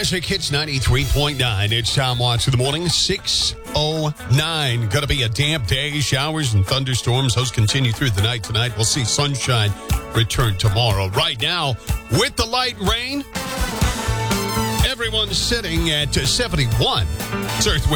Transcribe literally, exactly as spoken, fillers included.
Classic Hits ninety-three point nine. It's Tom Watts in the morning, six oh nine. Going to be a damp day. Showers and thunderstorms. Those continue through the night tonight. We'll see sunshine return tomorrow. Right now, with the light rain, everyone's sitting at seventy-one. It's Earth